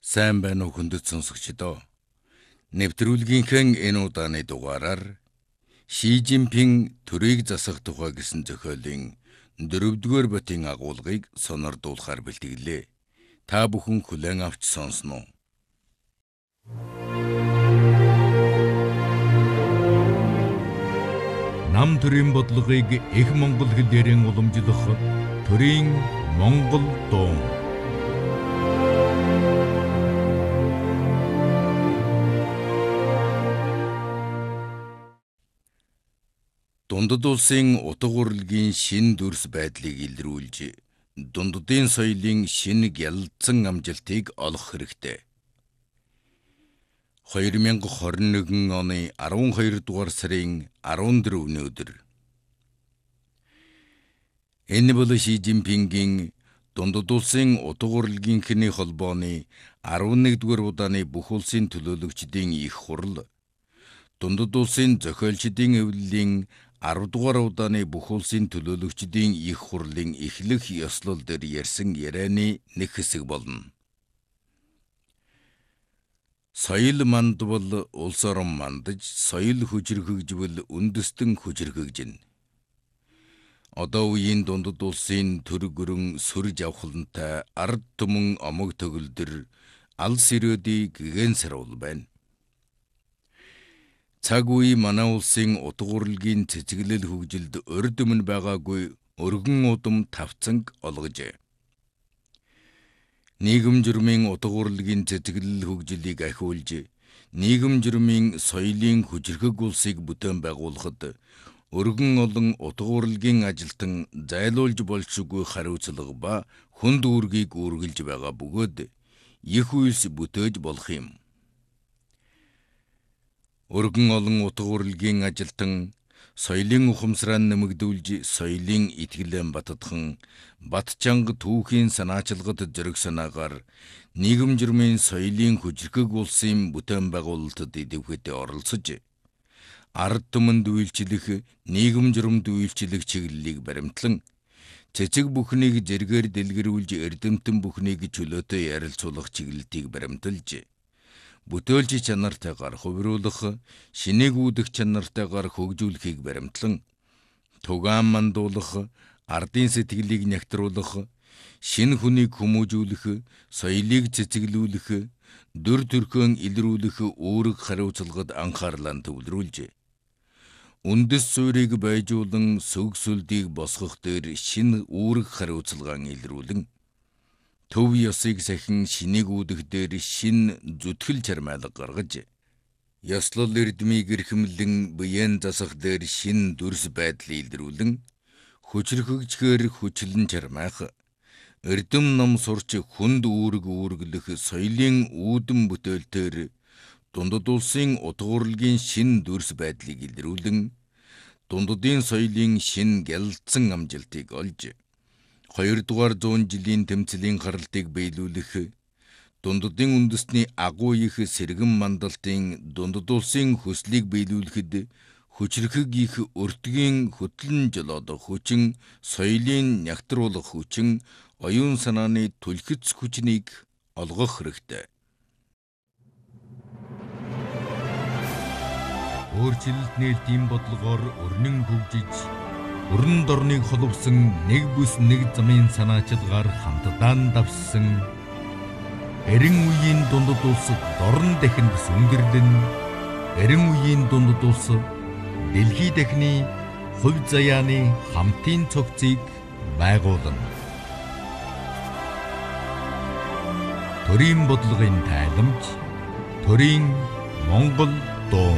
Сайн байна уу хүндэт сонсогчдоо. Нэвтрүүлгийнхээ энэ удааны дугаараар Ши Жинпин төрийг засах тухай гэсэн зохиолын 4-р ботын агуулгыг сонирдуулахар бэлтгэлээ. Та бүхэн хүлээн авч сонсноо. Нам төрийн бодлогыг их монгол хэлээрэн уламжлах төрийн монгол дуу. Дундад улсын утга урлагийн шин дүрс байдлыг илрүүлж, дундадын соёлын шинэ гялалзсан амжилтыг олох хэрэгтэй. 2021 оны 12 дугаар сарын 14-ний өдөр. Энэ бол Ши Жинпингийн дундад улсын утга урлагийнхны холбооны 11-р удааны бүх улсын төлөөлөгчдийн их хурал, дундад улсын зохиолчдын эвлэлийн 10-р удааны бүх улсын төлөөлөгчдийн их хурлын эхлэх ёслол дээр ярьсан ярианы нэг хэсэг болно. Соёл мандвал улс орон мандаж, соёл хүчирхэгжвэл үндэстэн хүчирхэгжинэ. Одоо үеийн дундад улсын төр гөрөн сүрж авахлантай ард түмэн омог төгөлдөр алс ирээдий гэгэн сарвал байна. Цаг үе манай улсын утга урлагийн цэцэглэл хөгжилд урд өмнө байгаагүй өргөн удам тавцанг олгожээ. Нийгэм журмын утга урлагийн цэцэглэл хөгжлийг ахиулж, нийгэм журмын соёлын хүчирхэг улсыг бүтээн байгуулахад өргөн олон утга урлагийн ажилтан зайлуулж болшгүй хариуцлага ба хүнд үүргийг үргэлж байгаа бөгөөд их үйлс бүтээж болох юм. Өргөн олон утга урлагийн ажилтан соёлын ухамсараа нэмэгдүүлж, соёлын итгэлэн баттхан, батчанга түүхийн санаачилгад зэрэг санаагаар нийгэм журмын соёлын хүчирхэг улсын бүтээн байгуулалтад идэвхтэй оролцож, ард түмэнд үйлчлэх, нийгэм журмд үйлчлэх чиглэлийг баримтлан, цэцэг бүхнийг зэргээр дэлгэрүүлж эрдэмтэн бүхнийг чөлөөтэй ярилцуулах чиглэлтийг баримталж, бүтээлч чанартайгаар хувируулах, шинийг үүдэх чанартайгаар хөгжүүлэхийг баримтлан, тугаан мандуулах, ардын сэтгэлийг нягтруулах, шинэ хүнийг хүмүүжүүлэх, соёлыг цэцэглүүлэх, дүр төрхөөн илрүүлэх үүрэг хариуцлагад анхаарлаа төвлөрүүлж, үндэс суурийг байжуулан сүгсүлдийг босгох дээр шинэ үүрэг хариуцлагаан илрүүлэн, төв ёсыг сахин шинийг үүдэх дээр шинэ зүтгэл чармайлга гаргаж, ёслол эрдмийг эрхэмлэн буян засах дээр шинэ дүрс байдал илрүүлэн, хүчирхэгжгээр хүчлэн чармайх, эрдэм ном сурч хүнд үүрэг үүргэлэх соёлын үүдэн бүтээлтээр дундад улсын утга урлагийн шинэ дүрс байдлыг илрүүлэн, дундадын соёлын шинэ гялалзсан амжилтыг олж, 2-р 100 жилийн тэмцэлийн харалтыг биелүүлэх, дундадын үндэсний агуу их сэргэн мандалтын дундад улсын хөслийг биелүүлэхэд хүчирхэг их өртгийн хөтлөн жолоодох хүчин, соёлын нягтруулах хүчин, оюун санааны түлхэц хүчнийг олгох хэрэгтэй. Өөрчлөлт нээлтийн бодлогоор өрнөн хөгжиж, өрн дорныг холбосон нэг бүс нэг замын санаачилгаар хамтдаа давссан эрен үеийн дундад улс дорн дахинд сүндэрлэн, эрен үеийн дундад улс дэлхий дахины хувь заяаны хамтын цогцыг байгуулна. Төрийн бодлогын тайламж, төрийн монгол дуу.